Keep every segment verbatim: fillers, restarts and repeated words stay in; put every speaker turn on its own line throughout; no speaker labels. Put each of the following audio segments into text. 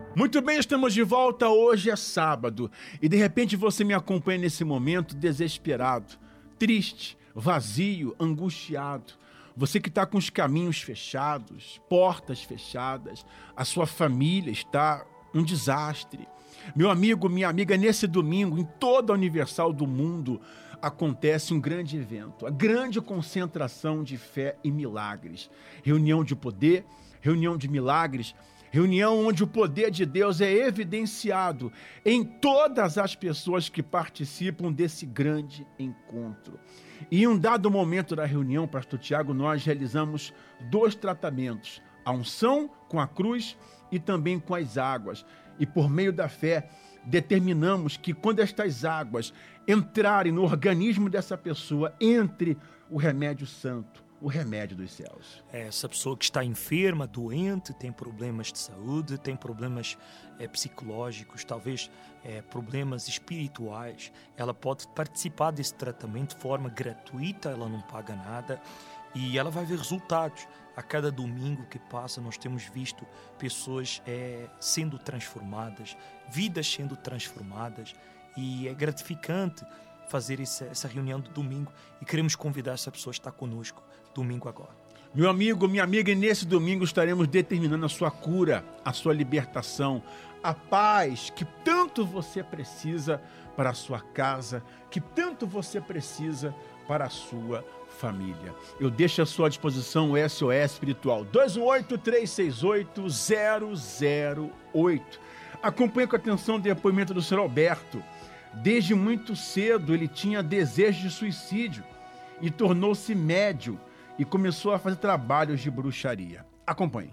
Muito bem, estamos de volta. Hoje é sábado e de repente você me acompanha nesse momento desesperado, triste, vazio, angustiado. Você que está com os caminhos fechados, portas fechadas, a sua família está um desastre. Meu amigo, minha amiga, nesse domingo, em toda a Universal do mundo, acontece um grande evento, a grande concentração de fé e milagres. Reunião de poder, reunião de milagres, reunião onde o poder de Deus é evidenciado em todas as pessoas que participam desse grande encontro. E em um dado momento da reunião, pastor Tiago, nós realizamos dois tratamentos, a unção com a cruz e também com as águas. E por meio da fé, determinamos que quando estas águas entrarem no organismo dessa pessoa, entre o remédio santo, o remédio dos céus.
Essa pessoa que está enferma, doente, tem problemas de saúde, tem problemas é, psicológicos, talvez é, problemas espirituais, ela pode participar desse tratamento de forma gratuita, ela não paga nada e ela vai ver resultados. A cada domingo que passa, nós temos visto pessoas é, sendo transformadas, vidas sendo transformadas, e é gratificante fazer essa, essa reunião de domingo, e queremos convidar essa pessoa a estar conosco domingo agora.
Meu amigo, minha amiga, e nesse domingo estaremos determinando a sua cura, a sua libertação, a paz que tanto você precisa para a sua casa, que tanto você precisa para a sua família. Eu deixo à sua disposição o S O S Espiritual dois um oito, três seis oito, zero zero oito. Acompanhe com atenção o depoimento do senhor Alberto. Desde muito cedo ele tinha desejo de suicídio e tornou-se médium e começou a fazer trabalhos de bruxaria. Acompanhe.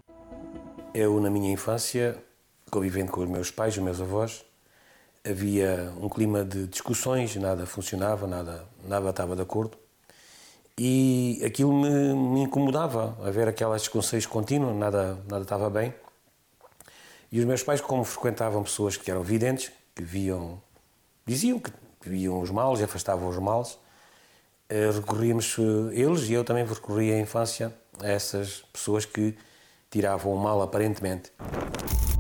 Eu, na minha infância, convivendo com os meus pais e os meus avós, havia um clima de discussões, nada funcionava, nada, nada estava de acordo. E aquilo me, me incomodava, a ver aquelas discussões contínuas, nada, nada estava bem. E os meus pais, como frequentavam pessoas que eram videntes, que viam, diziam que viam os males, afastavam os males, recorríamos, eles e eu também recorria à infância a essas pessoas que tiravam o mal aparentemente.